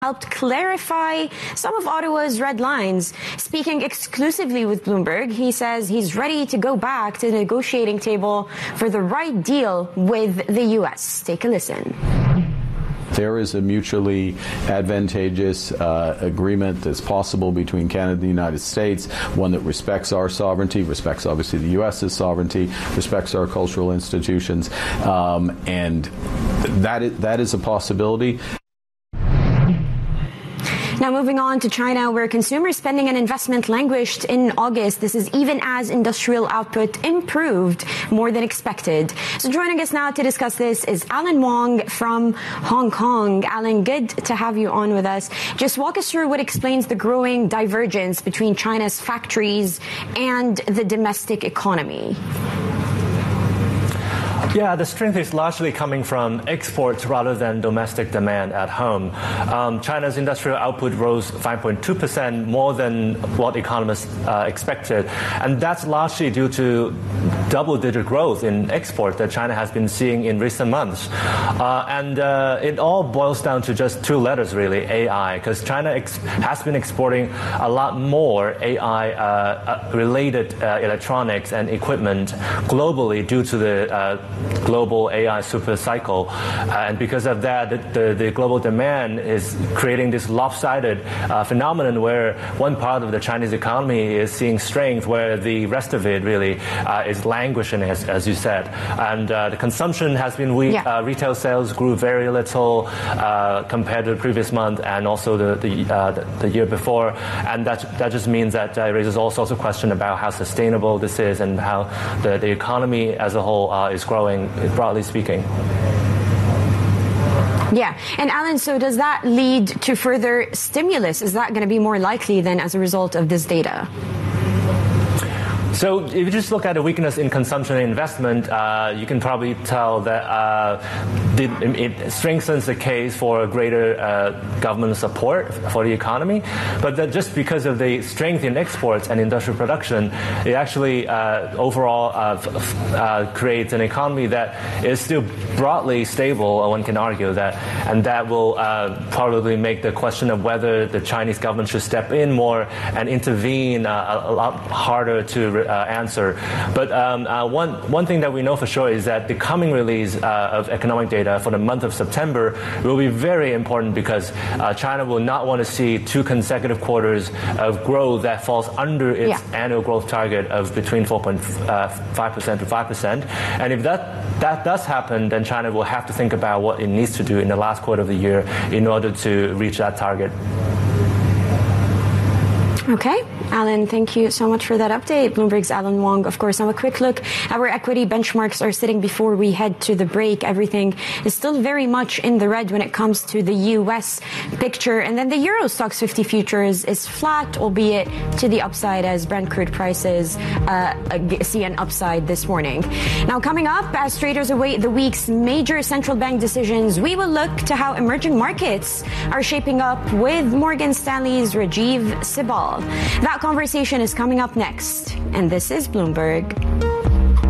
helped clarify some of Ottawa's red lines. Speaking exclusively with Bloomberg, he says he's ready to go back to the negotiating table for the right deal with the U.S. Take a listen. There is a mutually advantageous agreement that's possible between Canada and the United States, one that respects our sovereignty, respects obviously the U.S.'s sovereignty, respects our cultural institutions, and that is a possibility. Now moving on to China, where consumer spending and investment languished in August. This is even as industrial output improved more than expected. So joining us now to discuss this is Alan Wong from Hong Kong. Alan, good to have you on with us. Just walk us through what explains the growing divergence between China's factories and the domestic economy. Yeah, the strength is largely coming from exports rather than domestic demand at home. China's industrial output rose 5.2%, more than what economists expected. And that's largely due to double-digit growth in export that China has been seeing in recent months. And it all boils down to just two letters, really, AI, because China has been exporting a lot more AI-related electronics and equipment globally due to the global AI super cycle. And because of that, the global demand is creating this lopsided phenomenon where one part of the Chinese economy is seeing strength where the rest of it really is languishing, as you said. And the consumption has been weak. Yeah. Retail sales grew very little compared to the previous month and also the year before. And that just means that it raises all sorts of questions about how sustainable this is and how the economy as a whole is growing, broadly speaking. Yeah. And Alan, so does that lead to further stimulus? Is that going to be more likely than as a result of this data? So if you just look at the weakness in consumption and investment, you can probably tell that it strengthens the case for greater government support for the economy. But that just because of the strength in exports and industrial production, it actually overall creates an economy that is still broadly stable, one can argue that, and that will probably make the question of whether the Chinese government should step in more and intervene a lot harder to answer. But one thing that we know for sure is that the coming release of economic data for the month of September will be very important because China will not want to see two consecutive quarters of growth that falls under its annual growth target of between 4.5% to 5%. And if that does happen, then China will have to think about what it needs to do in the last quarter of the year in order to reach that target. Okay. Alan, thank you so much for that update. Bloomberg's Alan Wong. Of course, now a quick look at where equity benchmarks are sitting before we head to the break. Everything is still very much in the red when it comes to the U.S. picture. And then the Euro Stoxx 50 futures is flat, albeit to the upside as Brent crude prices see an upside this morning. Now, coming up, as traders await the week's major central bank decisions, we will look to how emerging markets are shaping up with Morgan Stanley's Rajiv Sibal. That conversation is coming up next, and this is Bloomberg.